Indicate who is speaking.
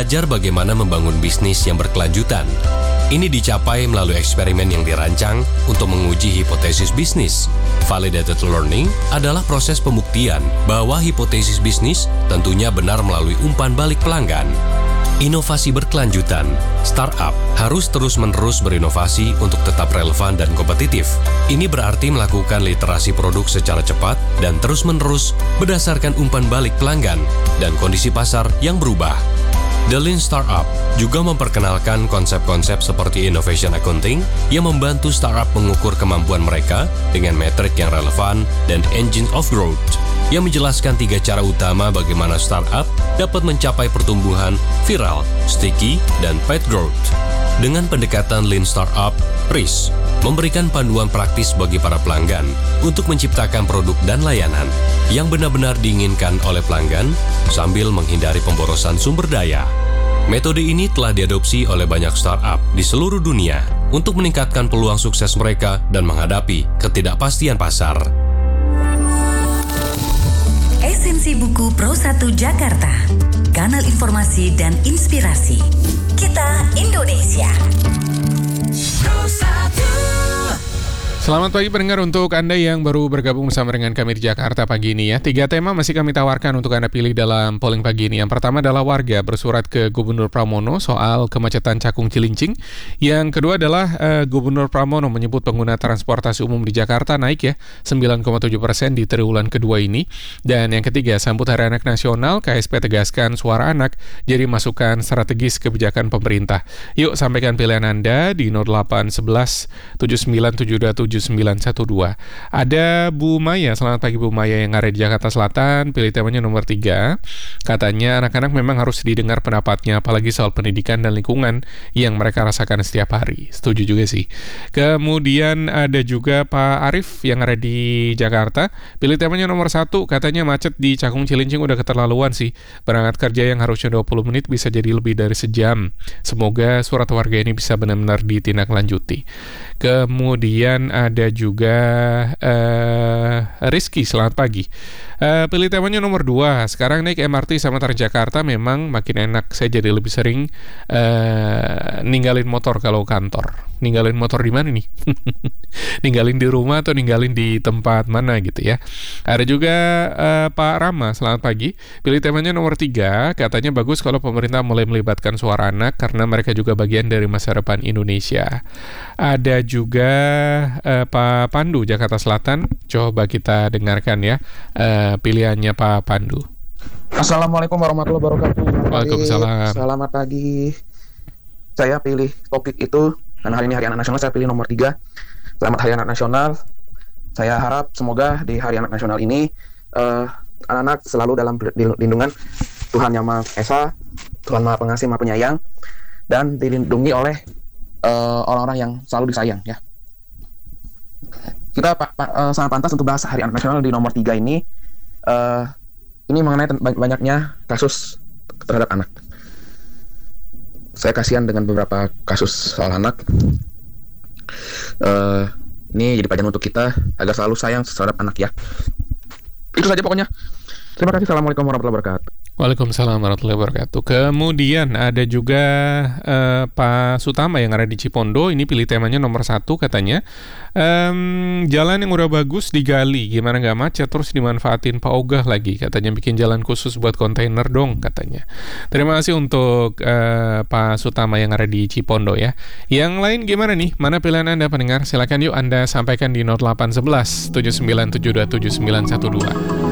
Speaker 1: belajar bagaimana membangun bisnis yang berkelanjutan. Ini dicapai melalui eksperimen yang dirancang untuk menguji hipotesis bisnis. Validated learning adalah proses pembuktian bahwa hipotesis bisnis tentunya benar melalui umpan balik pelanggan. Inovasi berkelanjutan. Startup harus terus-menerus berinovasi untuk tetap relevan dan kompetitif. Ini berarti melakukan literasi produk secara cepat dan terus-menerus berdasarkan umpan balik pelanggan dan kondisi pasar yang berubah. The Lean Startup juga memperkenalkan konsep-konsep seperti innovation accounting yang membantu startup mengukur kemampuan mereka dengan metrik yang relevan dan engine of growth yang menjelaskan 3 cara utama bagaimana startup dapat mencapai pertumbuhan viral, sticky, dan paid growth. Dengan pendekatan Lean Startup, RIS memberikan panduan praktis bagi para pelanggan untuk menciptakan produk dan layanan yang benar-benar diinginkan oleh pelanggan sambil menghindari pemborosan sumber daya. Metode ini telah diadopsi oleh banyak startup di seluruh dunia untuk meningkatkan peluang sukses mereka dan menghadapi ketidakpastian pasar.
Speaker 2: Esensi buku Pro1 Jakarta, kanal informasi dan inspirasi. Kita Indonesia. Pro1.
Speaker 3: Selamat pagi pendengar, untuk Anda yang baru bergabung bersama dengan kami di Jakarta pagi ini ya. 3 tema masih kami tawarkan untuk Anda pilih dalam polling pagi ini. Yang pertama adalah warga bersurat ke Gubernur Pramono soal kemacetan Cakung Cilincing. Yang kedua adalah Gubernur Pramono menyebut pengguna transportasi umum di Jakarta naik ya 9,7% di triwulan kedua ini. Dan yang ketiga, sambut Hari Anak Nasional, KSP tegaskan suara anak jadi masukan strategis kebijakan pemerintah. Yuk sampaikan pilihan Anda di 0811 7972 7912. Ada Bu Maya, selamat pagi Bu Maya yang ada di Jakarta Selatan, pilih temanya nomor 3. Katanya anak-anak memang harus didengar pendapatnya, apalagi soal pendidikan dan lingkungan yang mereka rasakan setiap hari. Setuju juga sih. Kemudian ada juga Pak Arif yang ada di Jakarta, pilih temanya nomor 1. Katanya macet di Cakung Cilincing udah keterlaluan sih. Berangkat kerja yang harusnya 20 menit bisa jadi lebih dari sejam. Semoga surat warga ini bisa benar-benar ditindaklanjuti. Kemudian ada juga Rizky, selamat pagi. Pilih temanya nomor 2. Sekarang naik MRT sama Transjakarta memang makin enak. Saya jadi lebih sering ninggalin motor kalau kantor. Ninggalin motor di mana nih? Ninggalin di rumah atau ninggalin di tempat mana gitu ya. Ada juga Pak Rama, selamat pagi. Pilih temanya nomor 3. Katanya bagus kalau pemerintah mulai melibatkan suara anak karena mereka juga bagian dari masa depan Indonesia. Ada juga Pak Pandu, Jakarta Selatan. Coba kita dengarkan ya pilihannya Pak Pandu.
Speaker 4: Assalamualaikum warahmatullahi wabarakatuh.
Speaker 3: Waalaikumsalam.
Speaker 4: Selamat pagi. Saya pilih topik itu karena hari ini Hari Anak Nasional, saya pilih nomor 3. Selamat Hari Anak Nasional. Saya harap semoga di Hari Anak Nasional ini anak-anak selalu dalam lindungan Tuhan Yang Maha Esa, Tuhan Maha Pengasih, Maha Penyayang, dan dilindungi oleh orang-orang yang selalu disayang ya. Kita sangat pantas untuk bahas Hari Anak Nasional di nomor 3 ini. Ini mengenai banyaknya kasus terhadap anak. Saya kasihan dengan beberapa kasus soal anak. Ini jadi pelajaran untuk kita agar selalu sayang terhadap anak ya. Itu saja pokoknya. Terima kasih. Assalamualaikum warahmatullahi wabarakatuh.
Speaker 3: Waalaikumsalam warahmatullahi wabarakatuh. Kemudian ada juga Pak Sutama yang ada di Cipondo. Ini pilih temanya nomor 1 katanya. Jalan yang udah bagus digali, gimana nggak macet, terus dimanfaatin Pak Ogah lagi. Katanya bikin jalan khusus buat kontainer dong katanya. Terima kasih untuk Pak Sutama yang ada di Cipondo ya. Yang lain gimana nih? Mana pilihan Anda pendengar? Silakan yuk Anda sampaikan di 0811 7972 7912.